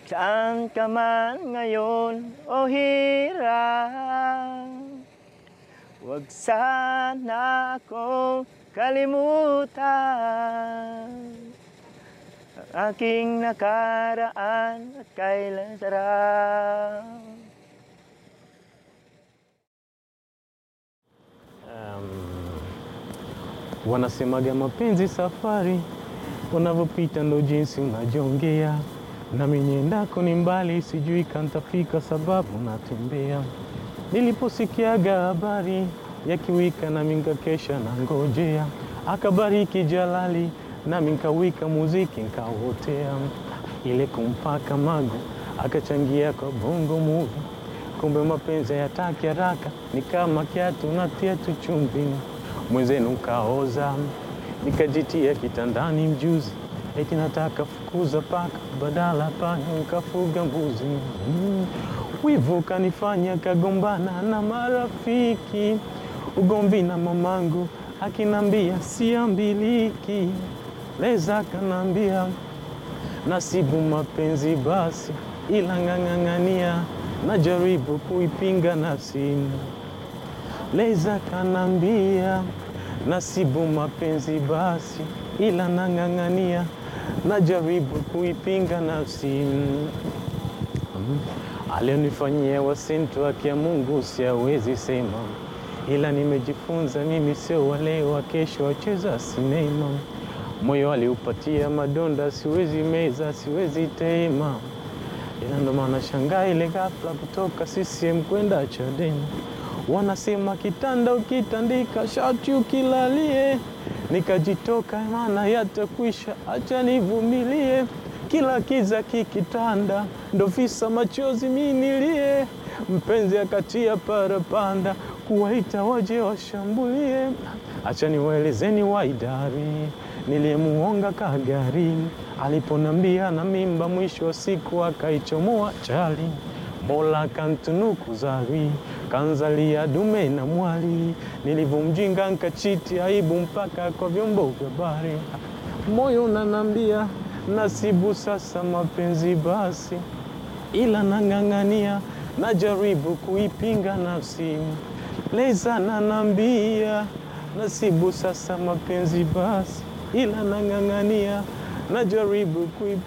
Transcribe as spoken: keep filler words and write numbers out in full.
Saan ka man ngayon o hirap, huwag sana akong kalimutan ang aking nakaraan at kailan sarap. Um, wanasemaga mapenzi safari, unavyopita ndo jinsi unajongea. Nami niendako ni mbali, sijui kantafika sababu natembea. Niliposikiaga habari ya kiwika nami nkakesha na ngojea. Akabariki Jalali nami nkawika muziki nkawotea. Ile kumpaka magu akachangia kwa bongo movie. Kumbe mapenzi yataki haraka, ni kama kiatu natia tu chumvi. Mwenzenu kaoza, nikajitia kitandani mjuzi. Eti nataka fukuza paka, badala panya nikafuga mbuzi. Mm. Wivu kanifanya kagombana na marafiki. Ugomvi na mamangu akinambia siambiliki. Leza kanambia nasibu mapenzi basi, ila ngangangania najaribu kuipinga nafsi. Leza kanambia nasibu mapenzi basi, ila nangangania najaribu kuipinga nafsi. Mm. Alionifanyia wasintu haki ya Mungu siawezi sema, ila nimejifunza mimi sio wale wa kesho wacheza sinema. Moyo aliupatia madonda, siwezi meza, siwezi tema. Ila ndo maana shangaa ile ghafla kutoka C C M kwenda Chadema. Wanasema kitanda ukitandika shati ukilalie. Nikajitoka maana yatakwisha, acha nivumilie. Kila kiza kikitanda, ndo visa machozi minilie. Mpenzi akatia parapanda, kuwaita waje washambulie. Acha niwaelezeni waidari, niliyemuonga kagari. Aliponambia na mimba mwisho wa siku akaichomoa chali. Mola kantunuku zari, kanzalia dume na mwali. Nilivomjinga nkachiti aibu mpaka kwa vyombo vya habari. Moyo unanambia nasibu sasa mapenzi basi, ila nangangania najaribu kuipinga nafsi. Leza nanambia nasibu sasa mapenzi basi, ila nangangania najaribu kuipinga